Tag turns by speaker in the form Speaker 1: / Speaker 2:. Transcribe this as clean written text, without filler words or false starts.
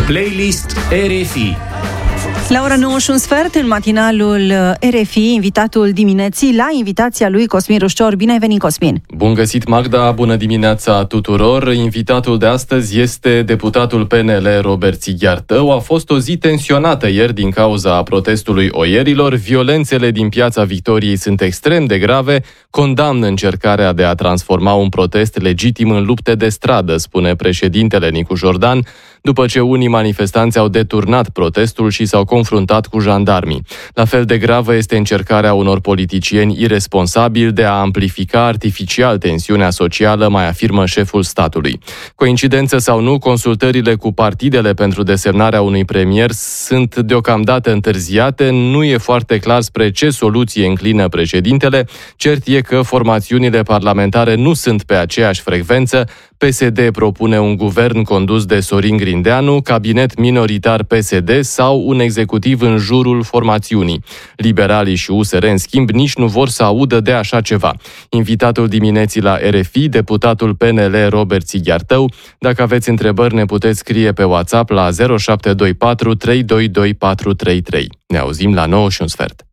Speaker 1: Playlist RFI.
Speaker 2: La ora 9:15, în matinalul RFI, invitatul dimineții, la invitația lui Cosmin Rușcior. Bine ai venit, Cosmin!
Speaker 3: Bun găsit, Magda! Bună dimineața tuturor! Invitatul de astăzi este deputatul PNL Robert Țigheartău. A fost o zi tensionată ieri din cauza protestului oierilor. Violențele din Piața Victoriei sunt extrem de grave. Condamnă încercarea de a transforma un protest legitim în lupte de stradă, spune președintele Nicu Jordan, după ce unii manifestanți au deturnat protestul și s-au confruntat cu jandarmii. La fel de gravă este încercarea unor politicieni iresponsabili de a amplifica artificial tensiunea socială, mai afirmă șeful statului. Coincidență sau nu, consultările cu partidele pentru desemnarea unui premier sunt deocamdată întârziate. Nu e foarte clar spre ce soluție înclină președintele. Cert e că formațiunile parlamentare nu sunt pe aceeași frecvență. PSD propune un guvern condus de Sorin Grindeanu, cabinet minoritar PSD sau un executiv în jurul formațiunii. Liberalii și USR, în schimb, nici nu vor să audă de așa ceva. Invitatul dimineții la RFI, deputatul PNL Robert Țigheartău. Dacă aveți întrebări, ne puteți scrie pe WhatsApp la 0724 322 433. Ne auzim la 9:15.